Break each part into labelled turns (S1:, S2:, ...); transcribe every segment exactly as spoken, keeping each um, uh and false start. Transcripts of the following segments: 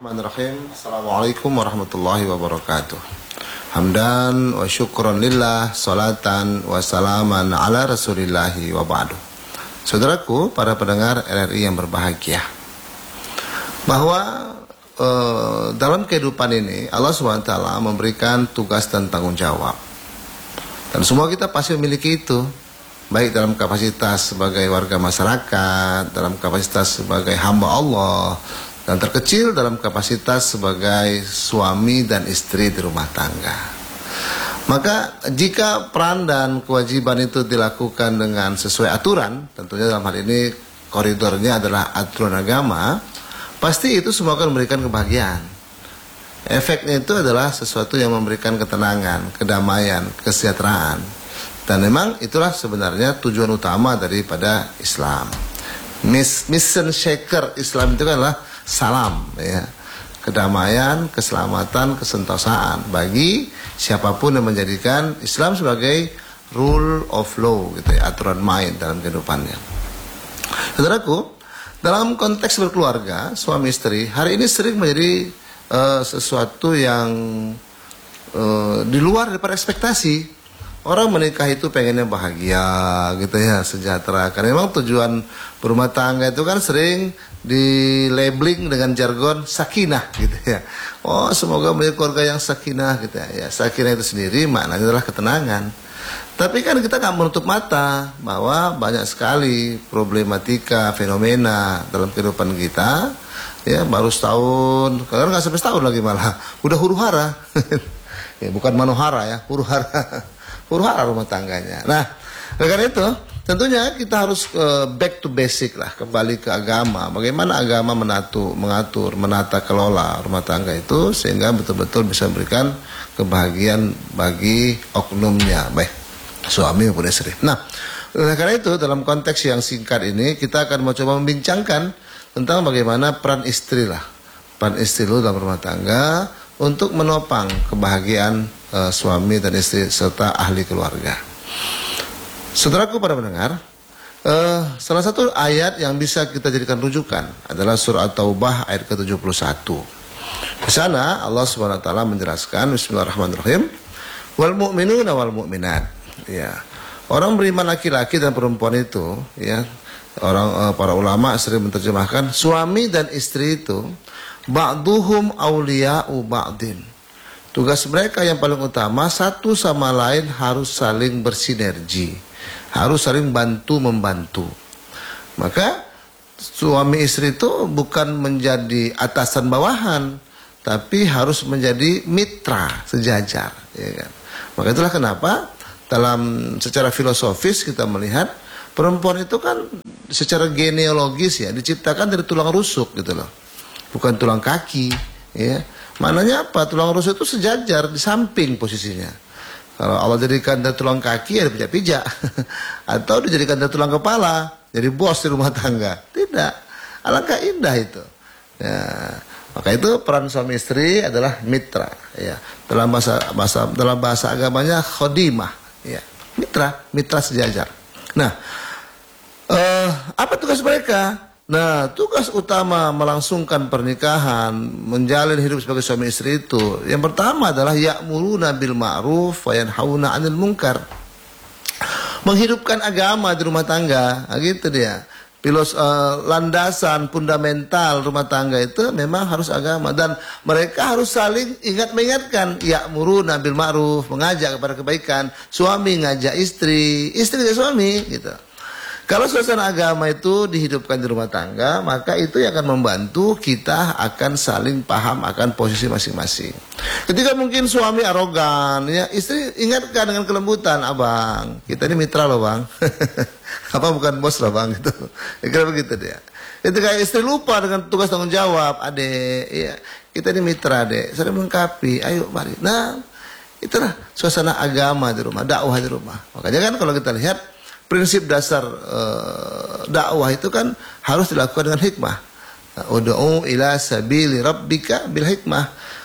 S1: Bismillahirrahmanirrahim. Assalamualaikum warahmatullahi wabarakatuh. Hamdan wa syukran lillah, salatan wa salaman ala rasulillahi wa ba'du. Saudaraku, para pendengar R R I yang berbahagia, bahwa eh, dalam kehidupan ini Allah subhanahu wa taala memberikan tugas dan tanggung jawab, dan semua kita pasti memiliki itu, baik dalam kapasitas sebagai warga masyarakat, dalam kapasitas sebagai hamba Allah, dan terkecil dalam kapasitas sebagai suami dan istri di rumah tangga. Maka jika peran dan kewajiban itu dilakukan dengan sesuai aturan, tentunya dalam hal ini koridornya adalah aturan agama, pasti itu semua akan memberikan kebahagiaan. Efeknya itu adalah sesuatu yang memberikan ketenangan, kedamaian, kesejahteraan. Dan memang itulah sebenarnya tujuan utama daripada Islam. Mission shaker Islam itu kan adalah salam, ya, kedamaian, keselamatan, kesentosaan bagi siapapun yang menjadikan Islam sebagai rule of law, gitu ya, aturan main dalam kehidupannya. Saudaraku, dalam konteks berkeluarga, suami istri hari ini sering menjadi uh, sesuatu yang uh, di luar daripada ekspektasi. Orang menikah itu pengennya bahagia, gitu ya, sejahtera. Karena memang tujuan berumah tangga itu kan sering di labeling dengan jargon sakinah, gitu ya. Oh, semoga menjadi keluarga yang sakinah, gitu ya. Ya, sakinah itu sendiri maknanya adalah ketenangan. Tapi kan kita nggak menutup mata bahwa banyak sekali problematika, fenomena dalam kehidupan kita. Ya, baru setahun, karena nggak sampai setahun lagi malah udah huru hara. Ya, bukan manohara ya, huru hara. Huru hara rumah tangganya. Nah, karena itu tentunya kita harus uh, back to basic lah, kembali ke agama. Bagaimana agama menatu, mengatur, menata kelola rumah tangga itu sehingga betul-betul bisa memberikan kebahagiaan bagi oknumnya, baik suami maupun istri. Nah, karena itu dalam konteks yang singkat ini kita akan mencoba membincangkan tentang bagaimana peran istri lah, peran istri lu dalam rumah tangga untuk menopang kebahagiaan uh, suami dan istri serta ahli keluarga. Saudaraku para pendengar, uh, salah satu ayat yang bisa kita jadikan rujukan adalah surah At-Taubah ayat ke tujuh puluh satu. Di sana Allah Subhanahu wa taala menjelaskan, bismillahirrahmanirrahim, wal mu'minuna wal mu'minat. Ya. Orang beriman laki-laki dan perempuan itu, ya, orang uh, para ulama sering menerjemahkan suami dan istri itu ba'duhum awliya'u ba'din. Tugas mereka yang paling utama satu sama lain harus saling bersinergi, harus saling bantu-membantu. Maka suami istri itu bukan menjadi atasan bawahan, tapi harus menjadi mitra sejajar, ya kan? Maka itulah kenapa dalam secara filosofis kita melihat perempuan itu kan secara genealogis ya diciptakan dari tulang rusuk, gitu loh, bukan tulang kaki, ya. Maknanya apa? Tulang rusuk itu sejajar di samping posisinya. Kalau Allah jadikan dari tulang kaki ya dipijak-pijak, atau dijadikan dari tulang kepala jadi bos di rumah tangga. Tidak, alangkah indah itu. Ya, maka itu peran suami istri adalah mitra. Ya, dalam bahasa, bahasa dalam bahasa agamanya khodimah. Ya, mitra, mitra sejajar. Nah, eh, apa tugas mereka? Nah, tugas utama melangsungkan pernikahan, menjalin hidup sebagai suami istri itu, yang pertama adalah ya'muruna bil ma'ruf wa yanhauna 'anil munkar. Menghidupkan agama di rumah tangga, nah, gitu dia. Pilos uh, landasan fundamental rumah tangga itu memang harus agama, dan mereka harus saling ingat mengingatkan, ya'muruna bil ma'ruf, mengajak kepada kebaikan, suami ngajak istri, istri ngajak suami, gitu. Kalau suasana agama itu dihidupkan di rumah tangga, maka itu yang akan membantu kita akan saling paham akan posisi masing-masing. Ketika mungkin suami arogan, ya, istri ingatkan dengan kelembutan, abang, kita ini mitra loh bang, apa bukan bos loh bang, gitu. Kira begitu dia. Ketika istri lupa dengan tugas tanggung jawab, adek, ya, kita ini mitra adek, saling melengkapi, ayo mari. Nah, itulah suasana agama di rumah, dakwah di rumah. Makanya kan kalau kita lihat prinsip dasar uh, dakwah itu kan harus dilakukan dengan hikmah. Ud'u ila sabili rabbika bil hikmah.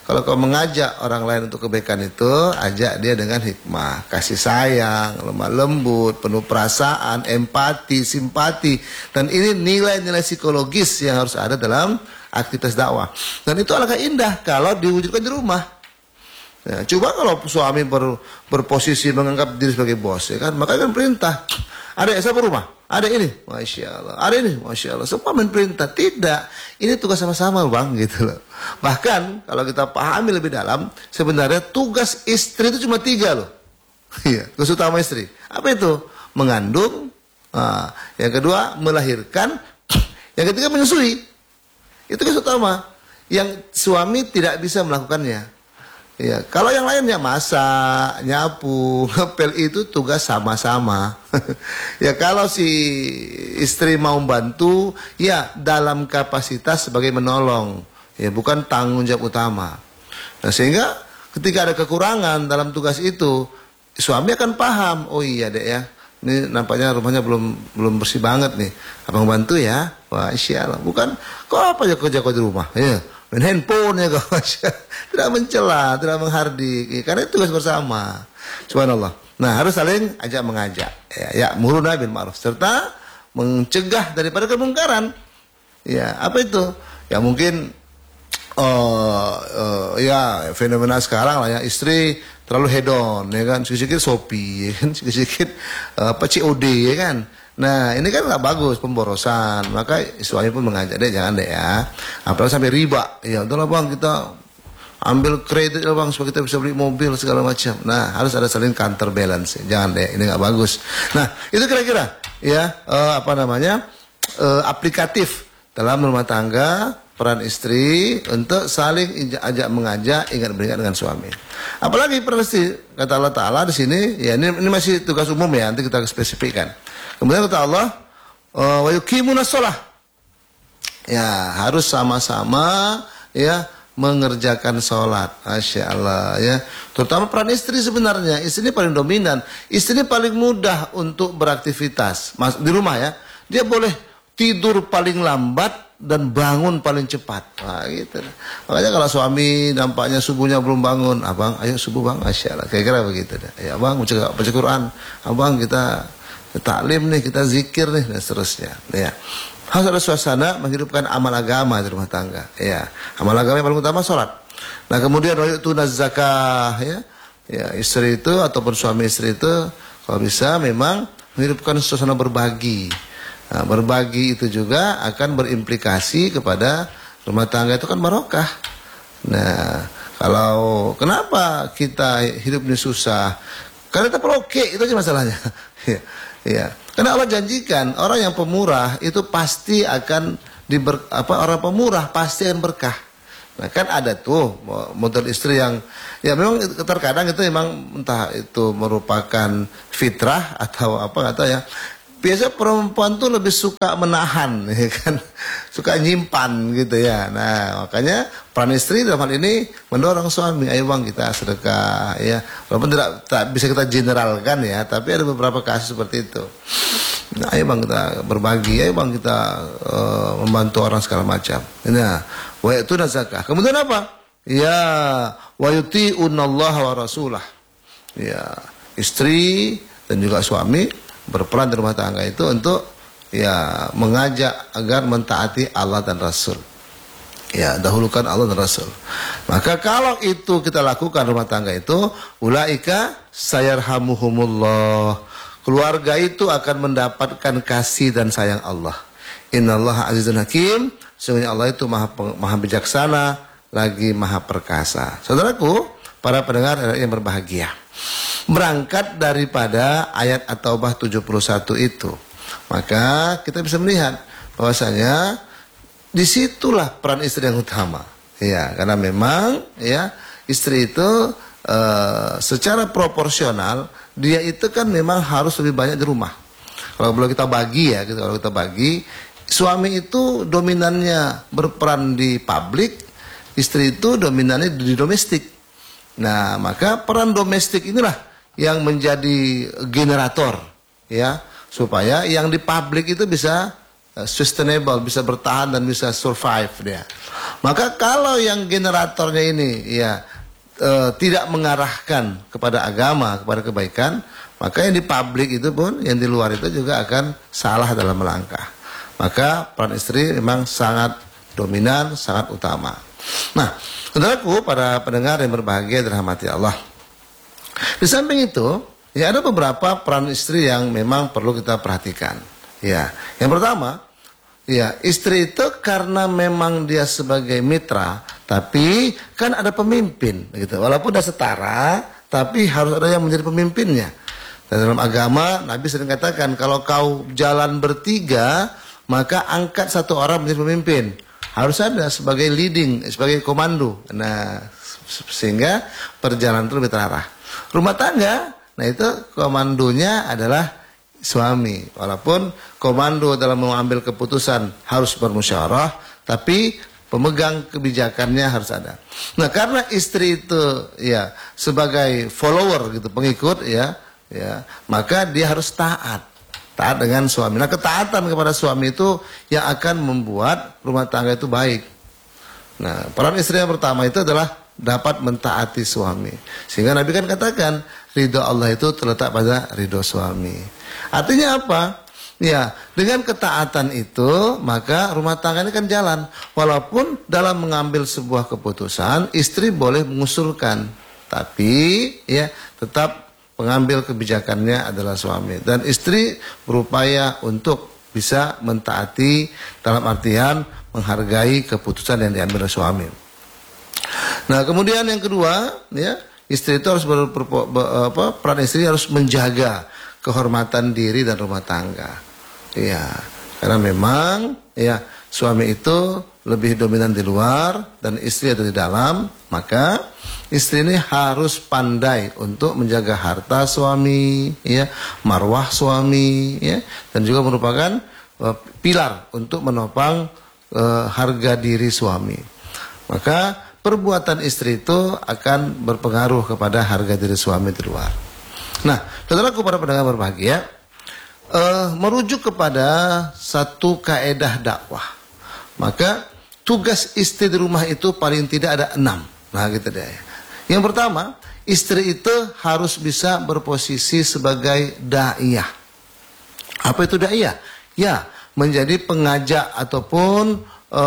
S1: kalau kau mengajak orang lain untuk kebaikan itu, ajak dia dengan hikmah, kasih sayang, lemah lembut, penuh perasaan, empati, simpati. Dan ini nilai-nilai psikologis yang harus ada dalam aktivitas dakwah. Dan itu alangkah indah kalau diwujudkan di rumah. Ya, coba kalau suami ber, berposisi menganggap diri sebagai bos, ya kan, maka kan perintah. Ada siapa rumah? Ada ini, masya Allah. Ada ini, masya Allah. Semua main perintah. Tidak, ini tugas sama-sama bang, gitu loh. Bahkan kalau kita pahami lebih dalam, sebenarnya tugas istri itu cuma tiga loh. Iya, tugas utama istri. Apa itu? Mengandung. Nah, yang kedua melahirkan. Yang ketiga menyusui. Itu tugas utama. Yang suami tidak bisa melakukannya. Ya, kalau yang lainnya masak, nyapu, ngepel itu tugas sama-sama. Ya, kalau si istri mau bantu, ya dalam kapasitas sebagai menolong, ya bukan tanggung jawab utama. Nah, sehingga ketika ada kekurangan dalam tugas itu, suami akan paham, oh iya dek ya, ini nampaknya rumahnya belum belum bersih banget nih, abang bantu ya. Wah, insyaallah. Bukan, kok apa ya kerja kau di rumah? Ya. Main handphone ya kau, tidak mencela, tidak menghardik, karena itu tugas bersama. Subhanallah. Nah, harus saling ajak mengajak, ya, ya muruna bil ma'ruf, serta mencegah daripada kemungkaran. Ya, apa itu? Ya mungkin, uh, uh, ya fenomena sekarang lah ya, istri terlalu hedon, ya kan, sedikit-sedikit Shopee, ya kan, sedikit-sedikit uh, apa C O D, ya kan. Nah, ini kan nggak bagus, pemborosan. Maka suami pun mengajak, deh jangan deh ya. Apalagi sampai riba. Ya udahlah bang, kita ambil kredit lah bang supaya kita bisa beli mobil segala macam. Nah, harus ada saling counterbalance. Jangan deh, ini nggak bagus. Nah, itu kira-kira ya uh, apa namanya uh, aplikatif dalam rumah tangga, peran istri untuk saling ajak mengajak, ingat beringat dengan suami. Apalagi peran istri, kata Allah Taala di sini, ya ini, ini masih tugas umum ya, nanti kita spesifikkan. Kemudian kata Allah, wa yuqimunas shalah. Ya, harus sama-sama ya mengerjakan sholat. Masya Allah ya. Terutama peran istri sebenarnya. Istri ini paling dominan. Istri ini paling mudah untuk beraktivitas. Mas, di rumah ya. Dia boleh tidur paling lambat dan bangun paling cepat. Nah, gitu. Makanya kalau suami nampaknya subuhnya belum bangun, abang, ayo subuh bang, masya Allah. Kira-kira begitu deh. Ya abang, baca, baca Quran. Abang, kita taklim nih, kita zikir nih, dan seterusnya. Ya. Harus ada suasana menghidupkan amal agama di rumah tangga. Ya. Amal agama yang paling utama sholat. Nah kemudian tunaz zakah, ya. Ya istri itu ataupun suami istri itu kalau bisa memang menghidupkan suasana berbagi. Nah, berbagi itu juga akan berimplikasi kepada rumah tangga itu kan barokah. Nah kalau kenapa kita hidup ini susah? Karena kita peroke, itu aja masalahnya. Ya. Ya, karena Allah janjikan orang yang pemurah itu pasti akan diber, apa orang pemurah pasti akan berkah. Nah kan ada tuh model istri yang ya memang terkadang itu memang entah itu merupakan fitrah atau apa nggak tahu ya. Biasa perempuan tuh lebih suka menahan, ya kan, suka nyimpan gitu ya. Nah makanya peran istri dalam hal ini mendorong suami, ayo bang kita sedekah, ya. Walaupun tidak, tidak bisa kita generalkan ya, tapi ada beberapa kasus seperti itu. Nah, ayo bang kita berbagi, ayo bang kita uh, membantu orang segala macam. Nah, wa itu zakah. Kemudian apa? Ya, wa yuti'unallaha wa rasulah. Ya, istri dan juga suami berperan di rumah tangga itu untuk ya mengajak agar mentaati Allah dan Rasul. Ya, dahulukan Allah dan Rasul. Maka kalau itu kita lakukan rumah tangga itu, ulaika sayarhamuhumullah. Keluarga itu akan mendapatkan kasih dan sayang Allah. Innallaha azizun hakim. Sesungguhnya Allah itu maha, maha bijaksana lagi maha perkasa. Saudaraku, para pendengar yang berbahagia, berangkat daripada ayat At-Taubah tujuh puluh satu itu, maka kita bisa melihat bahwasanya disitulah peran istri yang utama. Ya, karena memang ya istri itu e, secara proporsional dia itu kan memang harus lebih banyak di rumah. Kalau boleh kita bagi ya, gitu, kalau kita bagi, suami itu dominannya berperan di publik, istri itu dominannya di domestik. Nah, maka peran domestik inilah yang menjadi generator ya supaya yang di publik itu bisa uh, sustainable, bisa bertahan dan bisa survive dia. Maka kalau yang generatornya ini ya e, tidak mengarahkan kepada agama, kepada kebaikan, maka yang di publik itu pun, yang di luar itu juga akan salah dalam melangkah. Maka peran istri memang sangat dominan, sangat utama. Nah, saudaraku, para pendengar yang berbahagia dirahmati Allah. Di samping itu, ya ada beberapa peran istri yang memang perlu kita perhatikan. Ya, yang pertama, ya istri itu karena memang dia sebagai mitra, tapi kan ada pemimpin, gitu. Walaupun sudah setara, tapi harus ada yang menjadi pemimpinnya. Dan dalam agama, Nabi sering katakan, kalau kau jalan bertiga, maka angkat satu orang menjadi pemimpin. Harus ada sebagai leading, sebagai komando. Nah, sehingga perjalanan itu lebih terarah. Rumah tangga, nah itu komandonya adalah suami. Walaupun komando dalam mengambil keputusan harus bermusyawarah, tapi pemegang kebijakannya harus ada. Nah, karena istri itu ya sebagai follower gitu, pengikut ya, ya, maka dia harus taat. Taat dengan suami. Nah, ketaatan kepada suami itu yang akan membuat rumah tangga itu baik. Nah, peran istri yang pertama itu adalah dapat mentaati suami. Sehingga Nabi kan katakan, ridho Allah itu terletak pada ridho suami. Artinya apa? Ya, dengan ketaatan itu, maka rumah tangga ini kan jalan. Walaupun dalam mengambil sebuah keputusan, istri boleh mengusulkan. Tapi, ya, tetap pengambil kebijakannya adalah suami. Dan istri berupaya untuk bisa mentaati dalam artian menghargai keputusan yang diambil oleh suami. Nah, kemudian yang kedua, ya, istri itu harus ber, ber, ber, apa, peran istri harus menjaga kehormatan diri dan rumah tangga. Ya, karena memang ya suami itu lebih dominan di luar dan istri ada di dalam, maka istri ini harus pandai untuk menjaga harta suami, ya, marwah suami, ya, dan juga merupakan uh, pilar untuk menopang uh, harga diri suami. Maka perbuatan istri itu akan berpengaruh kepada harga diri suami di luar. Nah, saudaraku para pendengar berbahagia, uh, merujuk kepada satu kaedah dakwah. Maka tugas istri di rumah itu paling tidak ada enam. Nah, gitu deh. Yang pertama, istri itu harus bisa berposisi sebagai da'iyah. Apa itu da'iyah? Ya, menjadi pengajak ataupun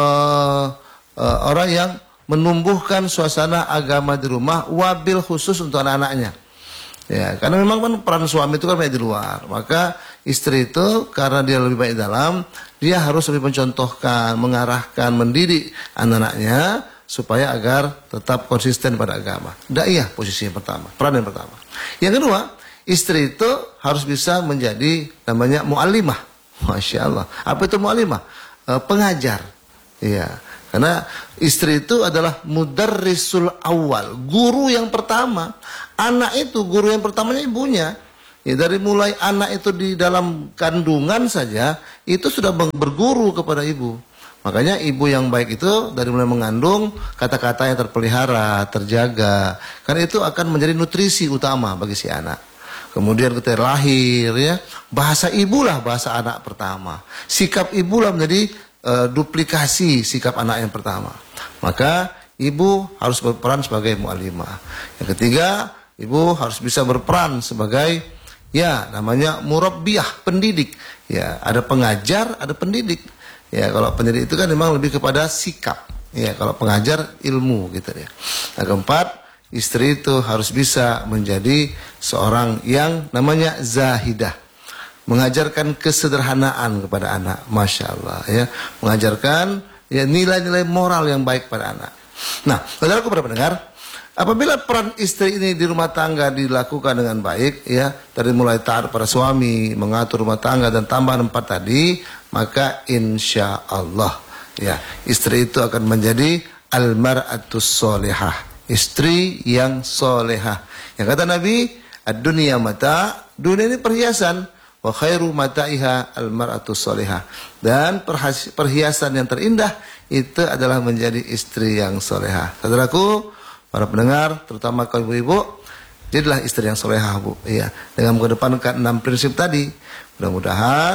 S1: uh, uh, orang yang menumbuhkan suasana agama di rumah, wabil khusus untuk anak-anaknya. Ya, karena memang kan peran suami itu kan banyak di luar. Maka istri itu karena dia lebih baik dalam, dia harus lebih mencontohkan, mengarahkan, mendidik anak-anaknya supaya agar tetap konsisten pada agama. Da'iyah posisi yang pertama, peran yang pertama. Yang kedua, istri itu harus bisa menjadi namanya mu'allimah. Masya Allah. Apa itu mu'allimah? E, pengajar. Iya. Karena istri itu adalah mudarrisul awal, guru yang pertama. Anak itu guru yang pertamanya ibunya. Ya, dari mulai anak itu di dalam kandungan saja itu sudah berguru kepada ibu. Makanya ibu yang baik itu dari mulai mengandung kata-kata yang terpelihara, terjaga. Karena itu akan menjadi nutrisi utama bagi si anak. Kemudian ketika lahir ya, bahasa ibulah bahasa anak pertama. Sikap ibulah menjadi Uh, duplikasi sikap anak yang pertama. Maka ibu harus berperan sebagai mu'allimah. Yang ketiga, ibu harus bisa berperan sebagai ya namanya murabbiyah, pendidik. Ya, ada pengajar, ada pendidik. Ya, kalau pendidik itu kan memang lebih kepada sikap. Ya, kalau pengajar ilmu gitu ya. Nah, keempat, istri itu harus bisa menjadi seorang yang namanya zahidah. Mengajarkan kesederhanaan kepada anak, masya Allah ya, mengajarkan ya nilai-nilai moral yang baik pada anak. Nah, saudaraku para pendengar, apabila peran istri ini di rumah tangga dilakukan dengan baik, ya, dari mulai taat pada suami, mengatur rumah tangga dan tambahan empat tadi, maka insya Allah ya istri itu akan menjadi al-mar'atus solehah, istri yang solehah. Yang kata Nabi, ad-dunya mata, dunia ini perhiasan. Wa khairu mata'iha al-mar'atus solehah. Dan perhiasan yang terindah itu adalah menjadi istri yang solehah. Saudaraku, para pendengar, terutama kaum ibu-ibu, jadilah istri yang solehah, Bu. Iya, dengan mengedepankan enam prinsip tadi. Mudah-mudahan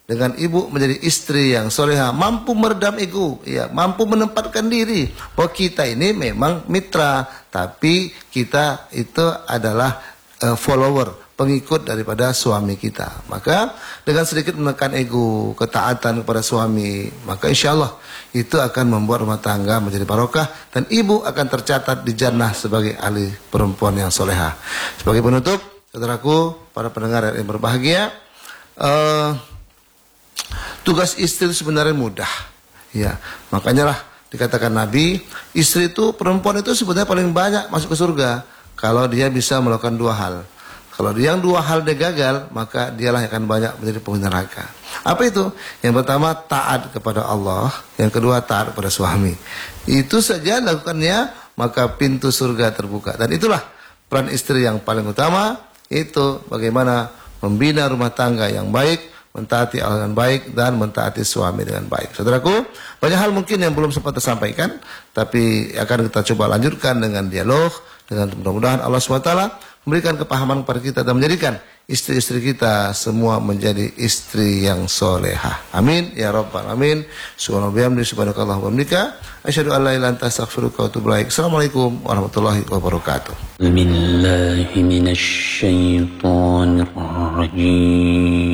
S1: dengan ibu menjadi istri yang soleha, mampu meredam ego, ya, mampu menempatkan diri bahwa kita ini memang mitra, tapi kita itu adalah uh, follower, pengikut daripada suami kita. Maka dengan sedikit menekan ego, ketaatan kepada suami, maka insya Allah itu akan membuat rumah tangga menjadi barokah dan ibu akan tercatat di jannah sebagai ahli perempuan yang soleha. Sebagai penutup, saudaraku, para pendengar yang berbahagia, uh, tugas istri sebenarnya mudah. Ya, makanya lah dikatakan Nabi, istri itu, perempuan itu sebenarnya paling banyak masuk ke surga kalau dia bisa melakukan dua hal. Kalau yang dua hal dia gagal, maka dialah yang akan banyak menjadi penghuni neraka. Apa itu? Yang pertama, taat kepada Allah. Yang kedua, taat kepada suami. Itu saja lakukannya, maka pintu surga terbuka. Dan itulah peran istri yang paling utama, itu bagaimana membina rumah tangga yang baik, mentaati Allah dengan baik, dan mentaati suami dengan baik. Saudaraku, banyak hal mungkin yang belum sempat tersampaikan, tapi akan kita coba lanjutkan dengan dialog, dengan mudah-mudahan Allah subhanahu wa taala memberikan kepahaman kepada kita dan menjadikan istri-istri kita semua menjadi istri yang soleha. Amin ya rabbal alamin. Subhanallah subhanakallah wa bihamdika asyhadu an la ilaha illa anta astaghfiruka wa atubu ilaik. Assalamualaikum warahmatullahi wabarakatuh.
S2: Billahi minasy syaithanir rajim.